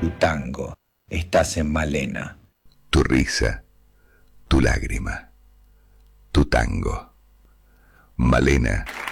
tu tango, estás en Malena. Tu risa, tu lágrima, tu tango. Malena